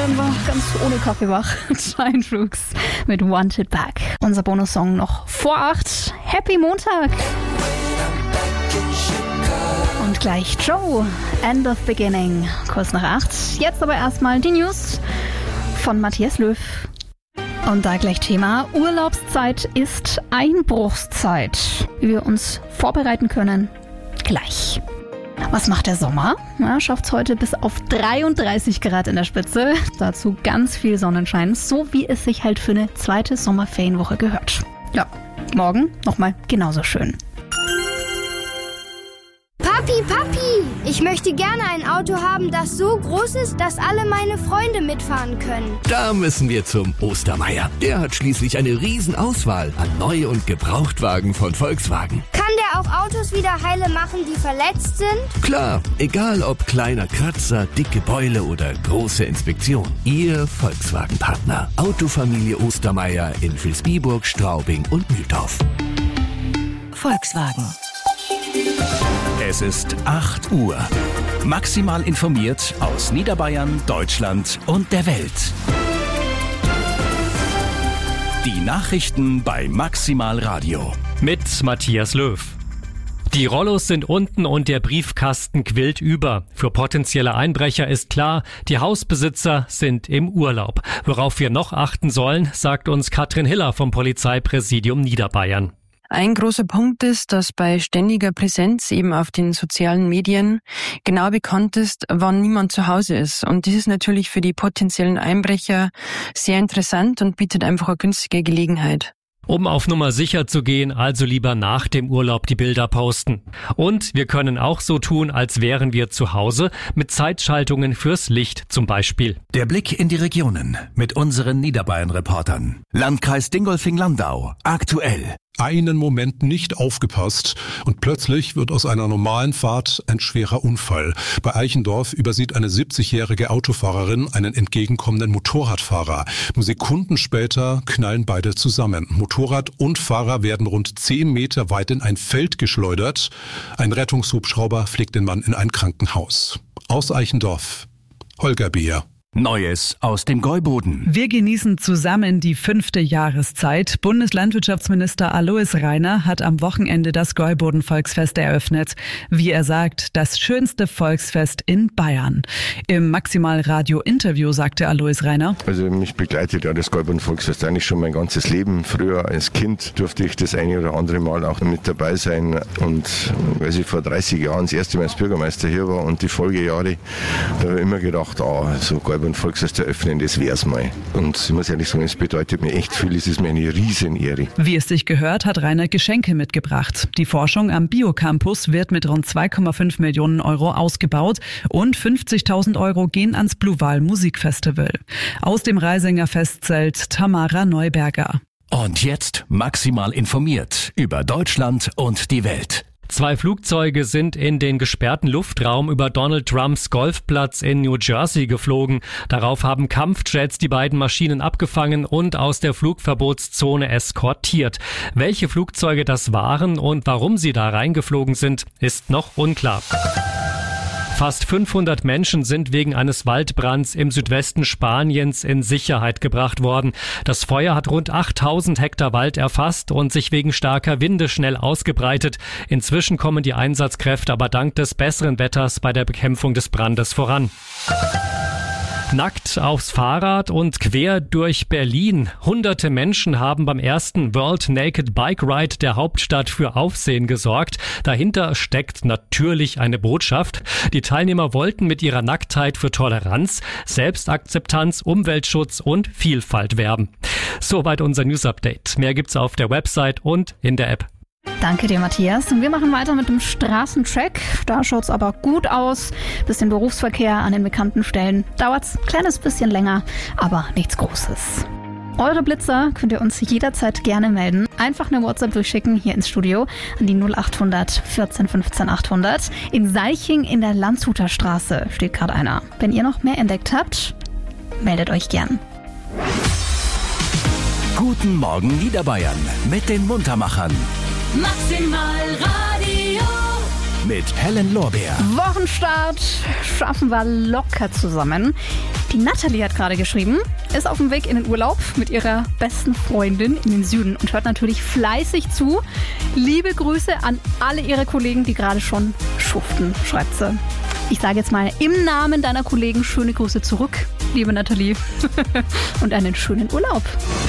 werden wir ganz ohne Kaffee wach. Giant Rooks mit Wanted Back. Unser Bonussong noch vor 8. Happy Montag! Und gleich Joe, End of Beginning, kurz nach 8. Jetzt aber erstmal die News von Matthias Löw. Und da gleich Thema, Urlaubszeit ist Einbruchszeit. Wie wir uns vorbereiten können, gleich. Was macht der Sommer? Schafft es heute bis auf 33 Grad in der Spitze. Dazu ganz viel Sonnenschein, so wie es sich halt für eine zweite Sommerferienwoche gehört. Ja, morgen nochmal genauso schön. Papi, ich möchte gerne ein Auto haben, das so groß ist, dass alle meine Freunde mitfahren können. Da müssen wir zum Ostermeier. Der hat schließlich eine Riesenauswahl an Neu- und Gebrauchtwagen von Volkswagen. Kann der auch Autos wieder heile machen, die verletzt sind? Klar, egal ob kleiner Kratzer, dicke Beule oder große Inspektion. Ihr Volkswagen-Partner. Autofamilie Ostermeier in Vilsbiburg, Straubing und Mühldorf. Volkswagen. Es ist 8 Uhr. Maximal informiert aus Niederbayern, Deutschland und der Welt. Die Nachrichten bei Maximal Radio. Mit Matthias Löw. Die Rollos sind unten und der Briefkasten quillt über. Für potenzielle Einbrecher ist klar, die Hausbesitzer sind im Urlaub. Worauf wir noch achten sollen, sagt uns Katrin Hiller vom Polizeipräsidium Niederbayern. Ein großer Punkt ist, dass bei ständiger Präsenz eben auf den sozialen Medien genau bekannt ist, wann niemand zu Hause ist. Und das ist natürlich für die potenziellen Einbrecher sehr interessant und bietet einfach eine günstige Gelegenheit. Um auf Nummer sicher zu gehen, also lieber nach dem Urlaub die Bilder posten. Und wir können auch so tun, als wären wir zu Hause, mit Zeitschaltungen fürs Licht zum Beispiel. Der Blick in die Regionen mit unseren Niederbayern-Reportern. Landkreis Dingolfing-Landau. Aktuell. Einen Moment nicht aufgepasst und plötzlich wird aus einer normalen Fahrt ein schwerer Unfall. Bei Eichendorf übersieht eine 70-jährige Autofahrerin einen entgegenkommenden Motorradfahrer. Nur Sekunden später knallen beide zusammen. Motorrad und Fahrer werden rund 10 Meter weit in ein Feld geschleudert. Ein Rettungshubschrauber fliegt den Mann in ein Krankenhaus. Aus Eichendorf, Holger Beer. Neues aus dem Gäuboden. Wir genießen zusammen die 5. Jahreszeit. Bundeslandwirtschaftsminister Alois Rainer hat am Wochenende das Gäuboden-Volksfest eröffnet. Wie er sagt, das schönste Volksfest in Bayern. Im Maximal-Radio-Interview sagte Alois Rainer: Also mich begleitet ja das Gäuboden-Volksfest eigentlich schon mein ganzes Leben. Früher als Kind durfte ich das eine oder andere Mal auch mit dabei sein. Und als ich vor 30 Jahren das erste Mal als Bürgermeister hier war und die Folgejahre, da habe ich immer gedacht, so Gäuboden Volksfest eröffnen, das wär's mal. Und ich muss ehrlich sagen, es bedeutet mir echt viel, es ist mir eine Riesenehre. Wie es sich gehört, hat Rainer Geschenke mitgebracht. Die Forschung am Biocampus wird mit rund 2,5 Millionen Euro ausgebaut und 50.000 Euro gehen ans Bluval Musikfestival. Aus dem Reisinger Festzelt Tamara Neuberger. Und jetzt maximal informiert über Deutschland und die Welt. 2 Flugzeuge sind in den gesperrten Luftraum über Donald Trumps Golfplatz in New Jersey geflogen. Darauf haben Kampfjets die beiden Maschinen abgefangen und aus der Flugverbotszone eskortiert. Welche Flugzeuge das waren und warum sie da reingeflogen sind, ist noch unklar. Fast 500 Menschen sind wegen eines Waldbrands im Südwesten Spaniens in Sicherheit gebracht worden. Das Feuer hat rund 8000 Hektar Wald erfasst und sich wegen starker Winde schnell ausgebreitet. Inzwischen kommen die Einsatzkräfte aber dank des besseren Wetters bei der Bekämpfung des Brandes voran. Nackt aufs Fahrrad und quer durch Berlin. Hunderte Menschen haben beim ersten World Naked Bike Ride der Hauptstadt für Aufsehen gesorgt. Dahinter steckt natürlich eine Botschaft. Die Teilnehmer wollten mit ihrer Nacktheit für Toleranz, Selbstakzeptanz, Umweltschutz und Vielfalt werben. Soweit unser News Update. Mehr gibt's auf der Website und in der App. Danke dir, Matthias. Und wir machen weiter mit dem Straßencheck. Da schaut's aber gut aus. Bisschen Berufsverkehr an den bekannten Stellen. Dauert's ein kleines bisschen länger, aber nichts Großes. Eure Blitzer könnt ihr uns jederzeit gerne melden. Einfach eine WhatsApp durchschicken hier ins Studio an die 0800 14 15 800. In Seiching in der Landshuter Straße steht gerade einer. Wenn ihr noch mehr entdeckt habt, meldet euch gern. Guten Morgen Niederbayern mit den Muntermachern. Maximal Radio. Mit Helen Lorbeer. Wochenstart schaffen wir locker zusammen. Die Natalie hat gerade geschrieben, ist auf dem Weg in den Urlaub mit ihrer besten Freundin in den Süden und hört natürlich fleißig zu. Liebe Grüße an alle ihre Kollegen, die gerade schon schuften, schreibt sie. Ich sage jetzt mal im Namen deiner Kollegen schöne Grüße zurück, liebe Natalie. Und einen schönen Urlaub.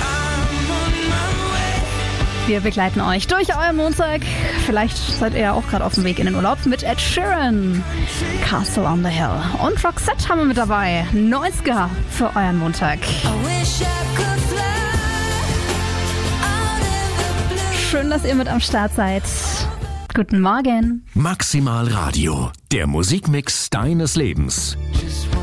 Wir begleiten euch durch euren Montag. Vielleicht seid ihr ja auch gerade auf dem Weg in den Urlaub mit Ed Sheeran. Castle on the Hill. Und Roxette haben wir mit dabei. 90er für euren Montag. Schön, dass ihr mit am Start seid. Guten Morgen. Maximal Radio, der Musikmix deines Lebens.